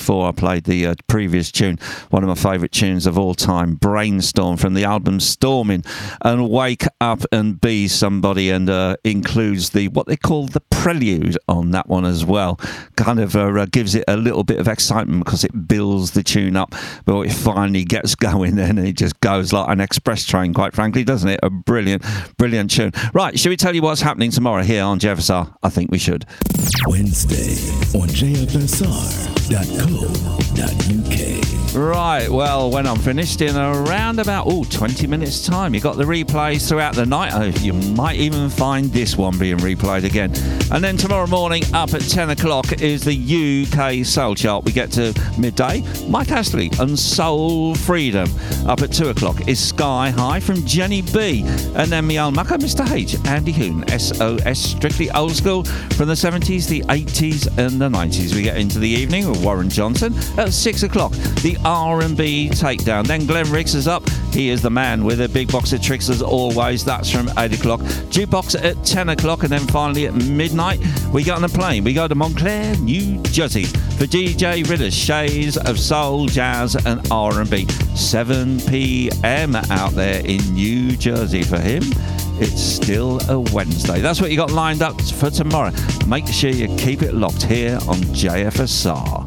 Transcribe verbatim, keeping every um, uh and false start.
before I played the uh, previous tune, one of my favourite tunes of all time, Brainstorm, from the album Storming, and Wake Up and Be Somebody, and uh, includes the what they call the prelude on that one as well. Kind of uh, gives it a little bit of excitement because it builds the tune up, but it finally gets going then, and it just goes like an express train, quite frankly, doesn't it? A brilliant, brilliant tune. Right, should we tell you what's happening tomorrow here on J F S R? I think we should. Wednesday on J F S R dot co dot U K. Right, well, when I'm finished in around about, oh, twenty minutes time, you got the replays throughout the night. Oh, you might even find this one being replayed again. And then tomorrow morning, up at ten o'clock, is the U K Soul Chart. We get to midday, Mike Astley and Soul Freedom. Up at two o'clock is Sky High from Jenny B. And then my own mucker, Mister H, Andy Hoon, S O S, strictly old school, from the seventies, the eighties and the nineties. We get into the evening with Warren Johnson at six o'clock. The R and B Takedown. Then Glenn Riggs is up. He is the man with a big box of tricks as always. That's from eight o'clock. Jukebox at ten o'clock. And then finally at midnight, we get on a plane. We go to Montclair, New Jersey for D J Ritter's Shades of Soul, Jazz and R and B. seven p.m. out there in New Jersey for him. It's still a Wednesday. That's what you got lined up for tomorrow. Make sure you keep it locked here on J F S R.